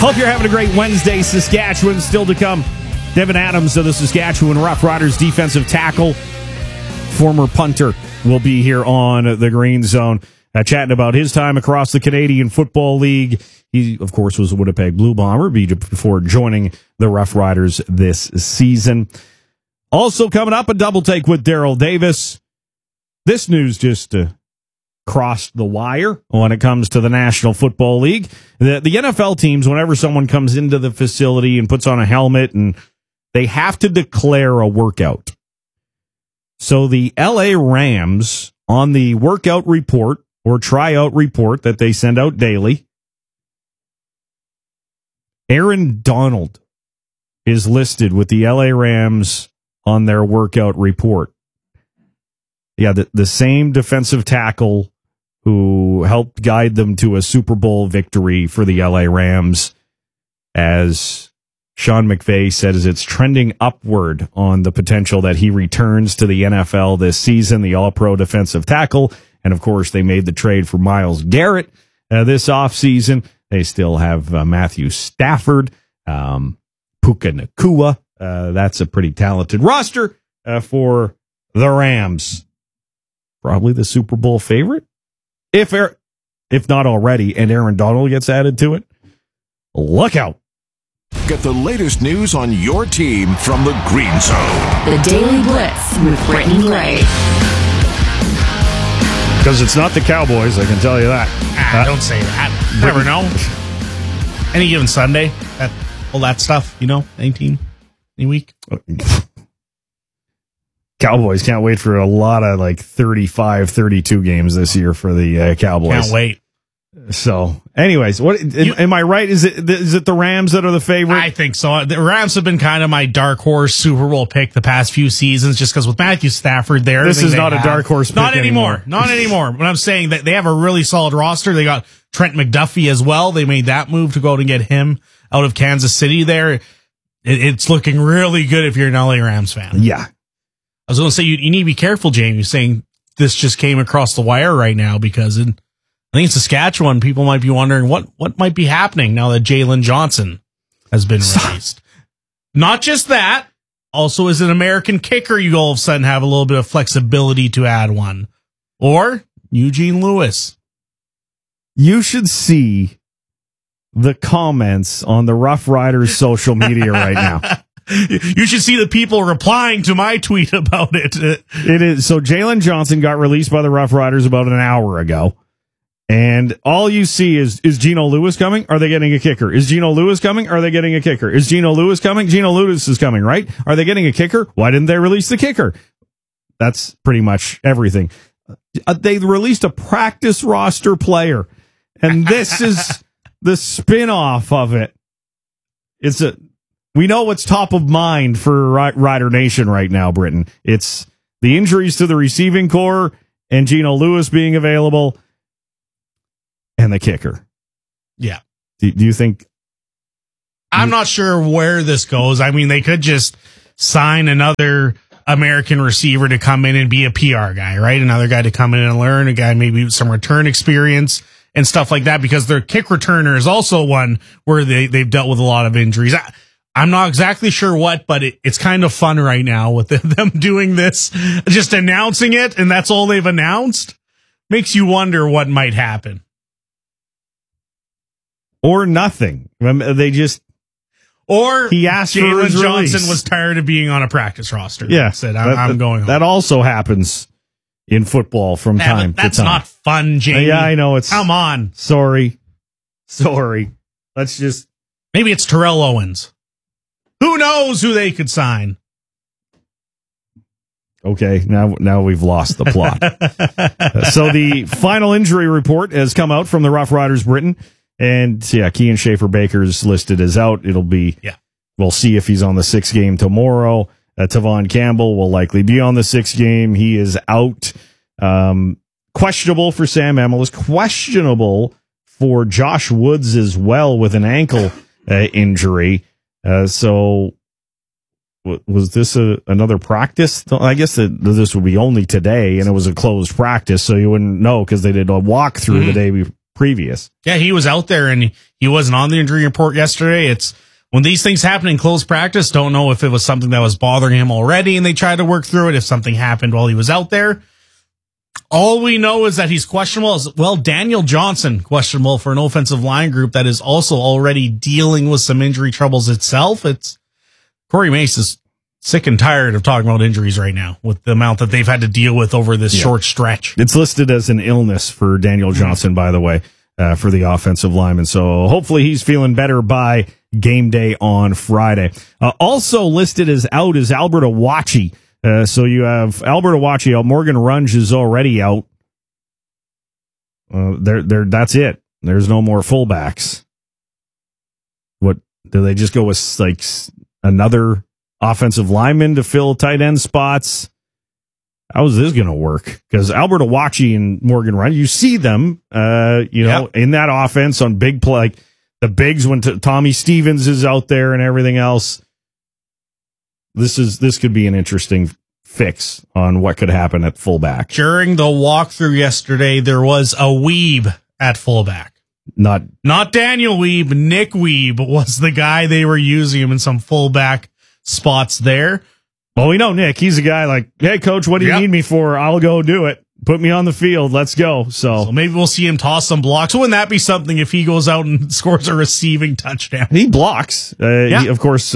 Hope you're having a great Wednesday, Saskatchewan. Still to come, Devin Adams of the Saskatchewan Roughriders defensive tackle, former punter, will be here on the Green Zone, chatting about his time across the Canadian Football League. He, of course, was a Winnipeg Blue Bomber before joining the Roughriders this season. Also coming up, a double take with Daryl Davis. This news just crossed the wire when it comes to the National Football League. The NFL teams, whenever someone comes into the facility and puts on a helmet, and they have to declare a workout. So the LA Rams, on the workout report or tryout report that they send out daily, Aaron Donald is listed with the LA Rams on their workout report. Yeah, the same defensive tackle who helped guide them to a Super Bowl victory for the LA Rams, as Sean McVay says it's trending upward on the potential that he returns to the NFL this season, the All-Pro defensive tackle. And, of course, they made the trade for Myles Garrett this offseason. They still have Matthew Stafford, Puka Nacua. That's a pretty talented roster for the Rams. Probably the Super Bowl favorite, if not already, and Aaron Donald gets added to it. Look out. Get the latest news on your team from the Green Zone. The Daily Blitz with Brittany Gray. Because it's not the Cowboys, I can tell you that. Don't say that. Never know. Any given Sunday, all that stuff, any team, any week. Cowboys can't wait for a lot of 35, 32 games this year for the Cowboys. Can't wait. So, anyways, am I right? Is it the Rams that are the favorite? I think so. The Rams have been kind of my dark horse Super Bowl pick the past few seasons, just because with Matthew Stafford there. This is not a dark horse pick anymore. Not anymore. But I'm saying that they have a really solid roster. They got Trent McDuffie as well. They made that move to go out and get him out of Kansas City there. It's looking really good if you're an LA Rams fan. Yeah. I was going to say, you need to be careful, Jamie, saying this just came across the wire right now, because I think in Saskatchewan, people might be wondering what might be happening now that Jalen Johnson has been released. Not just that, also as an American kicker, you all of a sudden have a little bit of flexibility to add one. Or Eugene Lewis. You should see the comments on the Rough Riders social media right now. You should see the people replying to my tweet about it. It is so. Jalen Johnson got released by the Rough Riders about an hour ago, and all you see is Geno Lewis coming? Are they getting a kicker? Is Geno Lewis coming? Are they getting a kicker? Is Geno Lewis coming? Geno Lewis is coming, right? Are they getting a kicker? Why didn't they release the kicker? That's pretty much everything. They released a practice roster player, and this is the spin-off of it. We know what's top of mind for Rider Nation right now, Britain. It's the injuries to the receiving core and Geno Lewis being available and the kicker. Yeah. Do you think? I'm not sure where this goes. I mean, they could just sign another American receiver to come in and be a PR guy, right? Another guy to come in and learn, a guy maybe with some return experience and stuff like that, because their kick returner is also one where they've dealt with a lot of injuries. I'm not exactly sure what, but it's kind of fun right now with them doing this, just announcing it, and that's all they've announced. Makes you wonder what might happen. Or nothing. They just... Or he asked Jalen Johnson release. Was tired of being on a practice roster. Yeah. Said, I'm going home. That also happens in football from time to time. That's not fun, Jamie. Yeah, I know. Come on. Sorry. Let's just... Maybe it's Terrell Owens. Who knows who they could sign? Okay, now we've lost the plot. So the final injury report has come out from the Rough Riders Britain. And Kean Schaefer-Baker's listed as out. We'll see if he's on the 6th game tomorrow. Tavon Campbell will likely be on the 6th game. He is out. Questionable for Sam Emilus. Questionable for Josh Woods as well with an ankle injury. So was this another practice? I guess this would be only today, and it was a closed practice, so you wouldn't know because they did a walkthrough the day previous. Yeah, he was out there and he wasn't on the injury report yesterday. It's when these things happen in close practice, don't know if it was something that was bothering him already and they tried to work through it, if something happened while he was out there. All we know is that he's questionable. Well, Daniel Johnson, questionable for an offensive line group that is also already dealing with some injury troubles itself. It's Corey Mace is sick and tired of talking about injuries right now with the amount that they've had to deal with over this short stretch. It's listed as an illness for Daniel Johnson, by the way, for the offensive lineman. So hopefully he's feeling better by game day on Friday. Also listed as out is Albert Awachi. So you have Albert Awachi out. Morgan Runge is already out. That's it. There's no more fullbacks. What do they just go with? Like another offensive lineman to fill tight end spots? How is this going to work? Because Albert Awachi and Morgan Runge, you see them, in that offense on big play, like the bigs when Tommy Stevens is out there and everything else. This could be an interesting fix on what could happen at fullback. During the walkthrough yesterday, there was a Weeb at fullback. Not Daniel Weeb, Nick Weeb was the guy they were using him in some fullback spots there. Well, we know Nick. He's a guy like, hey, coach, what do you need me for? I'll go do it. Put me on the field. Let's go. So maybe we'll see him toss some blocks. Wouldn't that be something if he goes out and scores a receiving touchdown? He blocks. He, of course,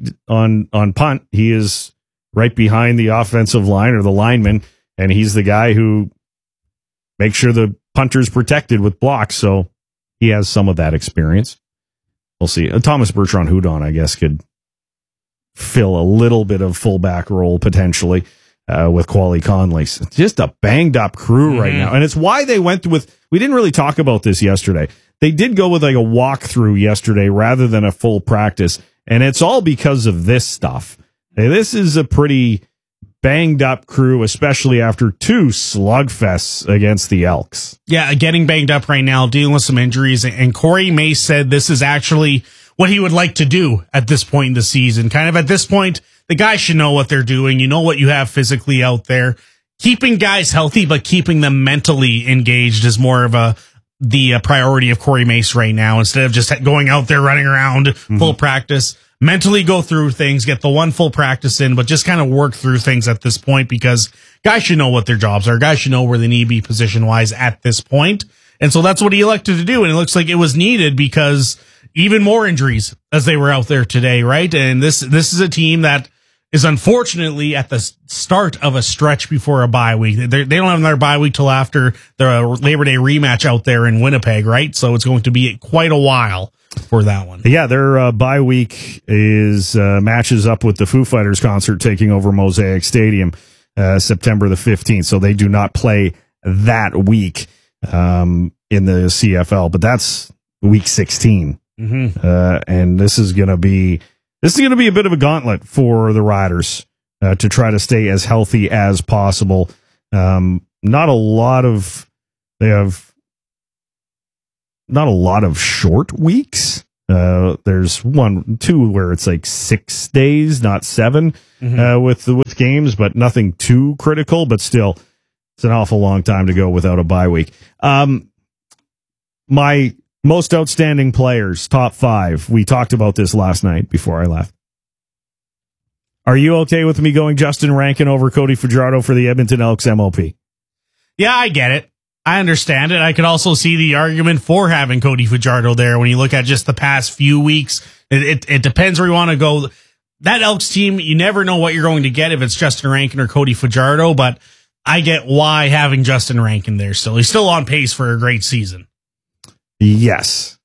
on punt, he is right behind the offensive line or the lineman, and he's the guy who makes sure the punter's protected with blocks. So he has some of that experience. We'll see. Thomas Bertrand-Hudon, I guess, could fill a little bit of fullback role potentially. With Quali Conley. It's just a banged up crew right now. And it's why they went with, we didn't really talk about this yesterday. They did go with like a walkthrough yesterday rather than a full practice. And it's all because of this stuff. Hey, this is a pretty banged up crew, especially after two slugfests against the Elks. Yeah, getting banged up right now, dealing with some injuries. And Corey Mace said this is actually what he would like to do at this point in the season. Kind of at this point, the guys should know what they're doing. You know what you have physically out there. Keeping guys healthy, but keeping them mentally engaged is more of the priority of Corey Mace right now. Instead of just going out there running around full practice, mentally go through things, get the one full practice in, but just kind of work through things at this point because guys should know what their jobs are. Guys should know where they need to be position wise at this point. And so that's what he elected to do. And it looks like it was needed because even more injuries as they were out there today, right? And this is a team that is unfortunately at the start of a stretch before a bye week. They don't have another bye week till after the Labor Day rematch out there in Winnipeg, right? So it's going to be quite a while for that one. Yeah, their bye week is matches up with the Foo Fighters concert taking over Mosaic Stadium September the 15th. So they do not play that week in the CFL, but that's week 16. And this is going to be a bit of a gauntlet for the Riders to try to stay as healthy as possible. They have not a lot of short weeks. There's 2 where it's like 6 days, not 7, with games, but nothing too critical. But still, it's an awful long time to go without a bye week. My most outstanding players, top 5. We talked about this last night before I left. Are you okay with me going Justin Rankin over Cody Fajardo for the Edmonton Elks MOP? Yeah, I get it. I understand it. I could also see the argument for having Cody Fajardo there when you look at just the past few weeks. It depends where you want to go. That Elks team, you never know what you're going to get if it's Justin Rankin or Cody Fajardo, but I get why having Justin Rankin there still. He's still on pace for a great season. Yes.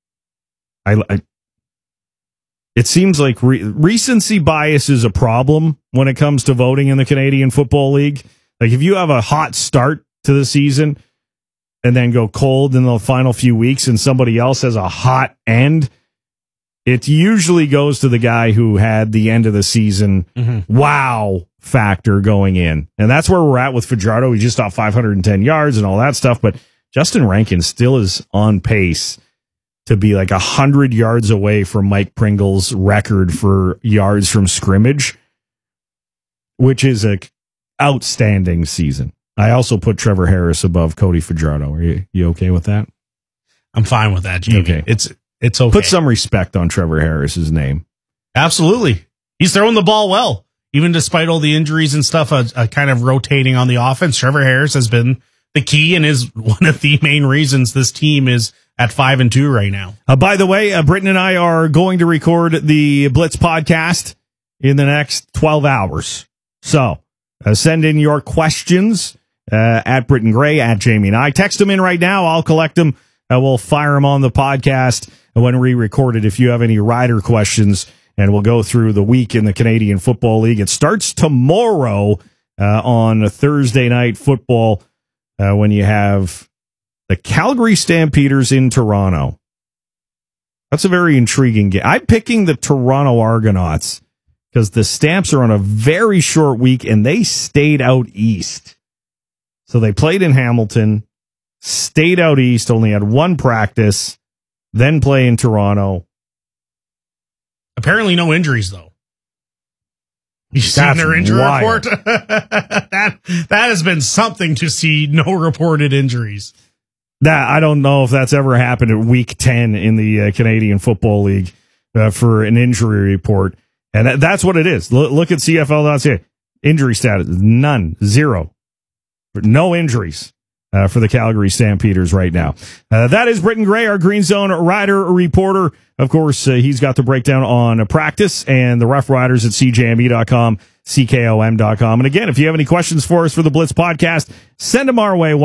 It seems like recency bias is a problem when it comes to voting in the Canadian Football League. Like if you have a hot start to the season and then go cold in the final few weeks and somebody else has a hot end, it usually goes to the guy who had the end of the season wow factor going in. And that's where we're at with Fajardo. He just off 510 yards and all that stuff, but Justin Rankin still is on pace to be like 100 yards away from Mike Pringle's record for yards from scrimmage, which is an outstanding season. I also put Trevor Harris above Cody Fajardo. Are you okay with that? I'm fine with that, Jamie. Okay. It's okay. Put some respect on Trevor Harris's name. Absolutely. He's throwing the ball well. Even despite all the injuries and stuff, kind of rotating on the offense, Trevor Harris has been the key and is one of the main reasons this team is at 5-2 right now. By the way, Britton and I are going to record the Blitz podcast in the next 12 hours. So send in your questions at Britton Gray, at Jamie and I. Text them in right now. I'll collect them. We'll fire them on the podcast when we record it if you have any rider questions. And we'll go through the week in the Canadian Football League. It starts tomorrow on a Thursday night football when you have the Calgary Stampeders in Toronto. That's a very intriguing game. I'm picking the Toronto Argonauts because the Stamps are on a very short week and they stayed out east. So they played in Hamilton, stayed out east, only had one practice, then play in Toronto. Apparently no injuries, though. You've seen their injury report? that has been something to see, no reported injuries. That I don't know if that's ever happened at week 10 in the Canadian Football League for an injury report. And that's what it is. Look at CFL.ca. Injury status, none, zero. No injuries for the Calgary Stampeders right now. That is Britton Gray, our Green Zone rider reporter. Of course, he's got the breakdown on practice and the Rough Riders at CJME.com, CKOM.com. And again, if you have any questions for us for the Blitz podcast, send them our way,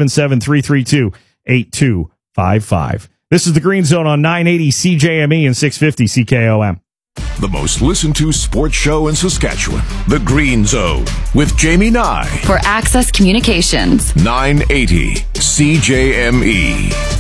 1-877-332-8255. This is the Green Zone on 980 CJME and 650 CKOM. The most listened to sports show in Saskatchewan, The Green Zone, with Jamie Nye. For Access Communications. 980 CJME.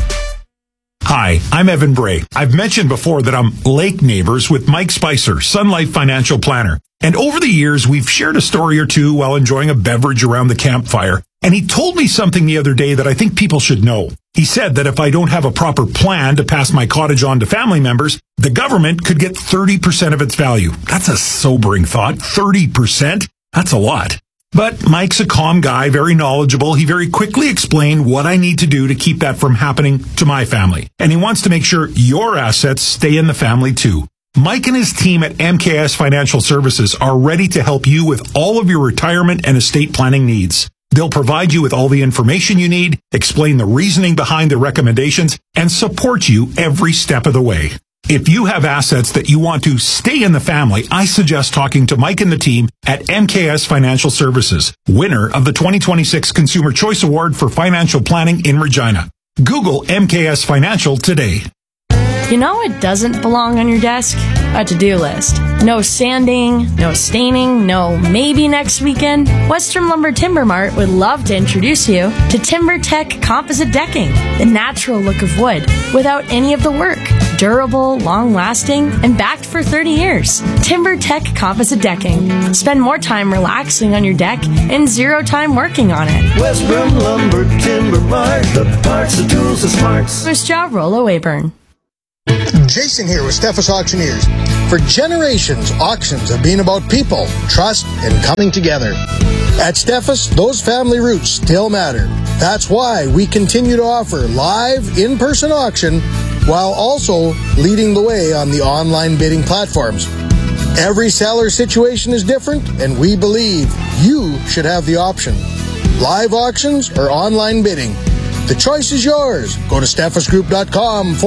Hi, I'm Evan Bray. I've mentioned before that I'm lake neighbors with Mike Spicer, Sun Life Financial Planner. And over the years, we've shared a story or two while enjoying a beverage around the campfire. And he told me something the other day that I think people should know. He said that if I don't have a proper plan to pass my cottage on to family members, the government could get 30% of its value. That's a sobering thought. 30%? That's a lot. But Mike's a calm guy, very knowledgeable. He very quickly explained what I need to do to keep that from happening to my family. And he wants to make sure your assets stay in the family too. Mike and his team at MKS Financial Services are ready to help you with all of your retirement and estate planning needs. They'll provide you with all the information you need, explain the reasoning behind the recommendations, and support you every step of the way. If you have assets that you want to stay in the family, I suggest talking to Mike and the team at MKS Financial Services, winner of the 2026 Consumer Choice Award for Financial Planning in Regina. Google MKS Financial today. You know what doesn't belong on your desk? A to-do list. No sanding, no staining, no maybe next weekend. Western Lumber Timber Mart would love to introduce you to TimberTech Composite Decking, the natural look of wood without any of the work. Durable, long-lasting, and backed for 30 years. TimberTech Composite Decking. Spend more time relaxing on your deck and zero time working on it. Western Lumber Timber Mart, the parts, the tools, the smarts. First job, Rollo Wayburn. Jason here with Steffes Auctioneers. For generations, auctions have been about people, trust, and coming together. At Steffes, those family roots still matter. That's why we continue to offer live, in-person auction while also leading the way on the online bidding platforms. Every seller situation is different, and we believe you should have the option. Live auctions or online bidding. The choice is yours. Go to steffesgroup.com,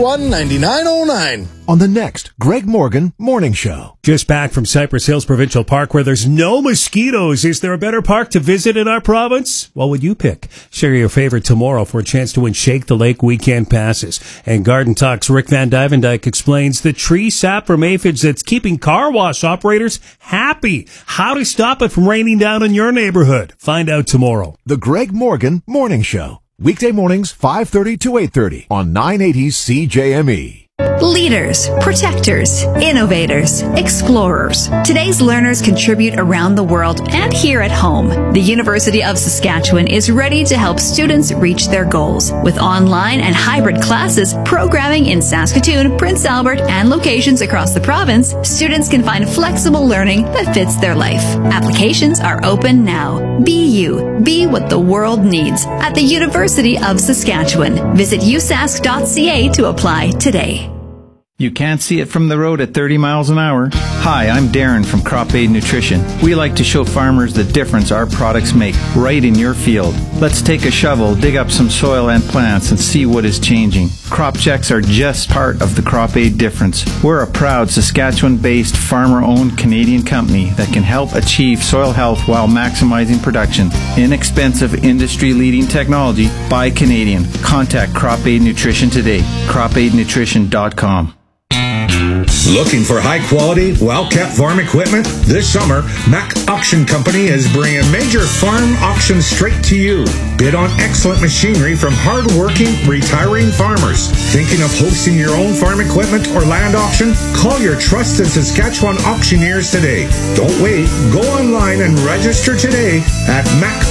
421-9909. On the next Greg Morgan Morning Show. Just back from Cypress Hills Provincial Park where there's no mosquitoes. Is there a better park to visit in our province? What would you pick? Share your favorite tomorrow for a chance to win Shake the Lake weekend passes. And Garden Talk's Rick Van Dyvendyke explains the tree sap from aphids that's keeping car wash operators happy. How to stop it from raining down in your neighborhood. Find out tomorrow. The Greg Morgan Morning Show. Weekday mornings, 5:30 to 8:30 on 980 CJME. Leaders, protectors, innovators, explorers. Today's learners contribute around the world and here at home. The University of Saskatchewan is ready to help students reach their goals. With online and hybrid classes, programming in Saskatoon, Prince Albert, and locations across the province, students can find flexible learning that fits their life. Applications are open now. Be you. Be what the world needs at the University of Saskatchewan. Visit usask.ca to apply today. You can't see it from the road at 30 miles an hour. Hi, I'm Darren from Crop Aid Nutrition. We like to show farmers the difference our products make right in your field. Let's take a shovel, dig up some soil and plants, and see what is changing. Crop checks are just part of the Crop Aid difference. We're a proud Saskatchewan-based, farmer-owned Canadian company that can help achieve soil health while maximizing production. Inexpensive, industry-leading technology by Canadian. Contact Crop Aid Nutrition today. CropAidNutrition.com. Looking for high-quality, well-kept farm equipment? This summer, Mac Auction Company is bringing major farm auctions straight to you. Bid on excellent machinery from hard-working, retiring farmers. Thinking of hosting your own farm equipment or land auction? Call your trusted Saskatchewan auctioneers today. Don't wait. Go online and register today at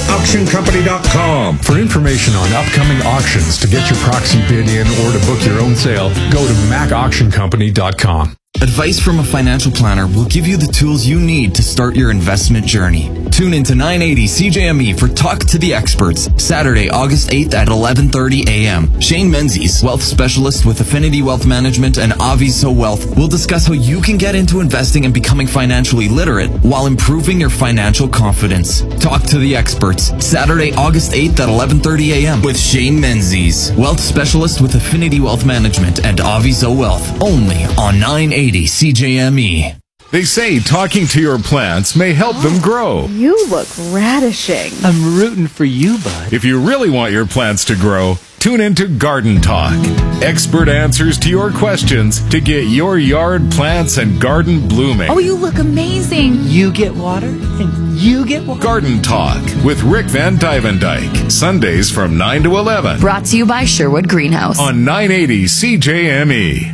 macauctioncompany.com. For information on upcoming auctions, to get your proxy bid in, or to book your own sale, go to macauctioncompany.com. Advice from a financial planner will give you the tools you need to start your investment journey. Tune into 980 CJME for Talk to the Experts, Saturday, August 8th at 11:30 a.m. Shane Menzies, wealth specialist with Affinity Wealth Management and Aviso Wealth, will discuss how you can get into investing and becoming financially literate while improving your financial confidence. Talk to the Experts, Saturday, August 8th at 11:30 a.m. with Shane Menzies, wealth specialist with Affinity Wealth Management and Aviso Wealth, only on 980 CJME. They say talking to your plants may help them grow. You look radishing. I'm rooting for you, bud. If you really want your plants to grow, tune into Garden Talk. Expert answers to your questions to get your yard plants and garden blooming. Oh, you look amazing. You get water and you get water. Garden Talk with Rick Van Dyke. Sundays from 9 to 11. Brought to you by Sherwood Greenhouse. On 980 CJME.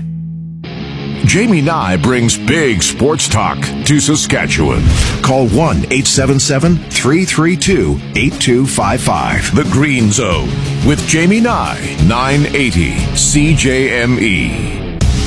Jamie Nye brings big sports talk to Saskatchewan. Call 1-877-332-8255. The Green Zone with Jamie Nye, 980 CJME.